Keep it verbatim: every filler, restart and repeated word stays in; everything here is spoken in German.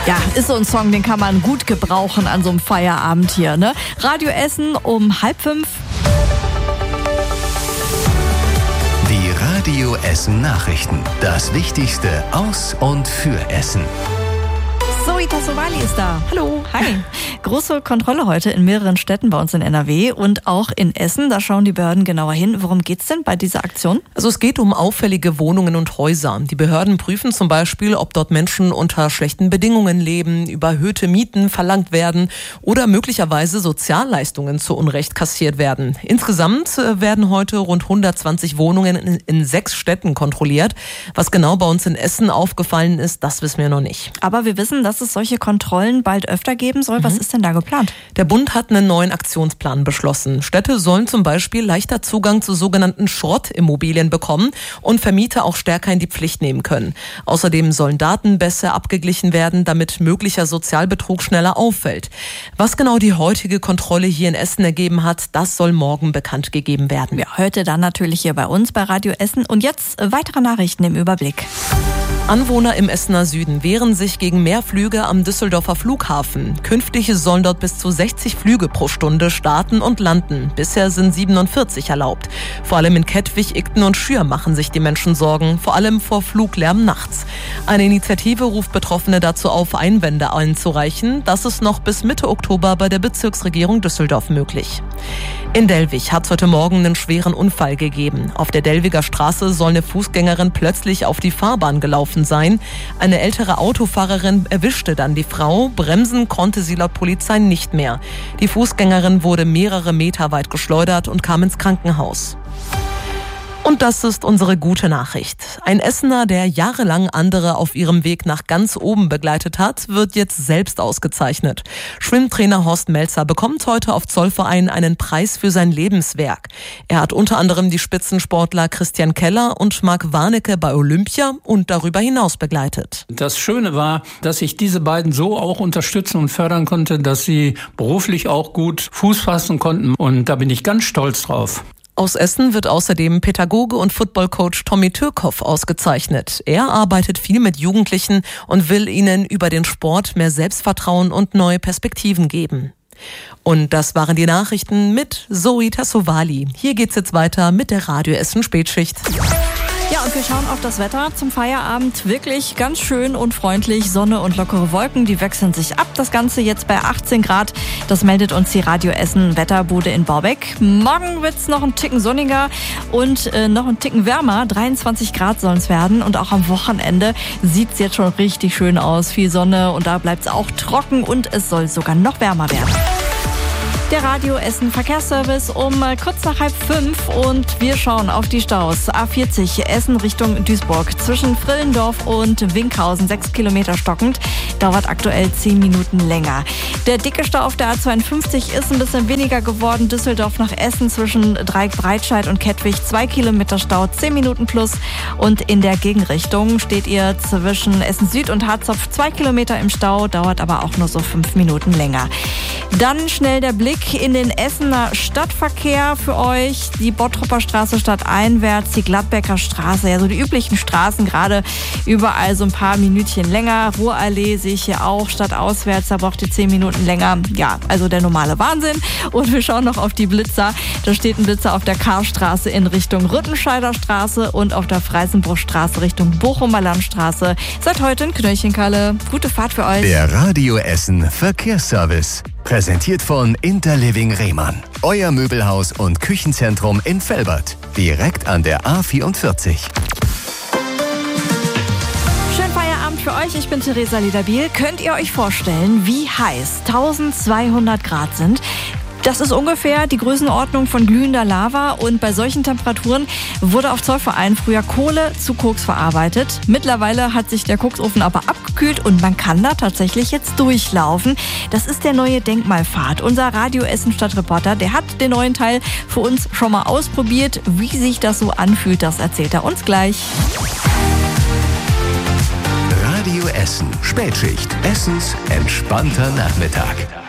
Ja, ist so ein Song, den kann man gut gebrauchen an so einem Feierabend hier, ne? Radio Essen um halb fünf. Die Radio Essen Nachrichten. Das Wichtigste aus und für Essen. Zoe Tassovali ist da. Hallo. Hi. Große Kontrolle heute in mehreren Städten bei uns in N R W und auch in Essen. Da schauen die Behörden genauer hin. Worum geht's denn bei dieser Aktion? Also es geht um auffällige Wohnungen und Häuser. Die Behörden prüfen zum Beispiel, ob dort Menschen unter schlechten Bedingungen leben, überhöhte Mieten verlangt werden oder möglicherweise Sozialleistungen zu Unrecht kassiert werden. Insgesamt werden heute rund hundertzwanzig Wohnungen in, in sechs Städten kontrolliert. Was genau bei uns in Essen aufgefallen ist, das wissen wir noch nicht. Aber wir wissen, dass es solche Kontrollen bald öfter geben soll. Was mhm. ist denn da geplant? Der Bund hat einen neuen Aktionsplan beschlossen. Städte sollen zum Beispiel leichter Zugang zu sogenannten Schrottimmobilien bekommen und Vermieter auch stärker in die Pflicht nehmen können. Außerdem sollen Daten besser abgeglichen werden, damit möglicher Sozialbetrug schneller auffällt. Was genau die heutige Kontrolle hier in Essen ergeben hat, das soll morgen bekannt gegeben werden. Ja, heute dann natürlich hier bei uns bei Radio Essen. Und jetzt weitere Nachrichten im Überblick. Anwohner im Essener Süden wehren sich gegen mehr Flüge am Düsseldorfer Flughafen. Künftig sollen dort bis zu sechzig Flüge pro Stunde starten und landen. Bisher sind siebenundvierzig erlaubt. Vor allem in Kettwig, Igten und Schür machen sich die Menschen Sorgen, vor allem vor Fluglärm nachts. Eine Initiative ruft Betroffene dazu auf, Einwände einzureichen. Das ist noch bis Mitte Oktober bei der Bezirksregierung Düsseldorf möglich. In Dellwig hat es heute Morgen einen schweren Unfall gegeben. Auf der Dellwiger Straße soll eine Fußgängerin plötzlich auf die Fahrbahn gelaufen sein. Eine ältere Autofahrerin erwischte dann die Frau. Bremsen konnte sie laut Polizei nicht mehr. Die Fußgängerin wurde mehrere Meter weit geschleudert und kam ins Krankenhaus. Und das ist unsere gute Nachricht. Ein Essener, der jahrelang andere auf ihrem Weg nach ganz oben begleitet hat, wird jetzt selbst ausgezeichnet. Schwimmtrainer Horst Melzer bekommt heute auf Zollverein einen Preis für sein Lebenswerk. Er hat unter anderem die Spitzensportler Christian Keller und Marc Warnecke bei Olympia und darüber hinaus begleitet. Das Schöne war, dass ich diese beiden so auch unterstützen und fördern konnte, dass sie beruflich auch gut Fuß fassen konnten. Und da bin ich ganz stolz drauf. Aus Essen wird außerdem Pädagoge und Footballcoach Tommy Türkhoff ausgezeichnet. Er arbeitet viel mit Jugendlichen und will ihnen über den Sport mehr Selbstvertrauen und neue Perspektiven geben. Und das waren die Nachrichten mit Zoe Tassovali. Hier geht's jetzt weiter mit der Radio Essen Spätschicht. Ja, und wir schauen auf das Wetter zum Feierabend. Wirklich ganz schön und freundlich. Sonne und lockere Wolken, die wechseln sich ab. Das Ganze jetzt bei achtzehn Grad. Das meldet uns die Radio Essen Wetterbude in Borbeck. Morgen wird's noch ein Ticken sonniger und äh, noch ein Ticken wärmer. dreiundzwanzig Grad sollen es werden. Und auch am Wochenende sieht's jetzt schon richtig schön aus. Viel Sonne und da bleibt's auch trocken und es soll sogar noch wärmer werden. Der Radio Essen Verkehrsservice um kurz nach halb fünf und wir schauen auf die Staus. A vierzig Essen Richtung Duisburg zwischen Frillendorf und Winkhausen, sechs Kilometer stockend, dauert aktuell zehn Minuten länger. Der dicke Stau auf der A zweiundfünfzig ist ein bisschen weniger geworden. Düsseldorf nach Essen zwischen Dreieck-Breitscheid und Kettwig, zwei Kilometer Stau, zehn Minuten plus. Und in der Gegenrichtung steht ihr zwischen Essen Süd und Harzopf zwei Kilometer im Stau, dauert aber auch nur so fünf Minuten länger. Dann schnell der Blick in den Essener Stadtverkehr für euch. Die Bottroper Straße stadteinwärts, die Gladbecker Straße, ja so die üblichen Straßen, gerade überall so ein paar Minütchen länger. Ruhrallee sehe ich hier auch, stadtauswärts, da braucht ihr zehn Minuten länger. Ja, also der normale Wahnsinn. Und wir schauen noch auf die Blitzer. Da steht ein Blitzer auf der Karstraße in Richtung Rüttenscheider Straße und auf der Freisenbruchstraße Richtung Bochumer Landstraße. Seit heute in Knöllchenkalle. Gute Fahrt für euch. Der Radio Essen Verkehrsservice. Präsentiert von Interliving Rehmann. Euer Möbelhaus und Küchenzentrum in Velbert. Direkt an der A vierundvierzig. Schönen Feierabend für euch. Ich bin Theresa Lederbiel. Könnt ihr euch vorstellen, wie heiß eintausendzweihundert Grad sind? Das ist ungefähr die Größenordnung von glühender Lava und bei solchen Temperaturen wurde auf Zollverein früher Kohle zu Koks verarbeitet. Mittlerweile hat sich der Koksofen aber abgekühlt und man kann da tatsächlich jetzt durchlaufen. Das ist der neue Denkmalpfad. Unser Radio Essen Stadtreporter, der hat den neuen Teil für uns schon mal ausprobiert. Wie sich das so anfühlt, das erzählt er uns gleich. Radio Essen Spätschicht. Essens entspannter Nachmittag.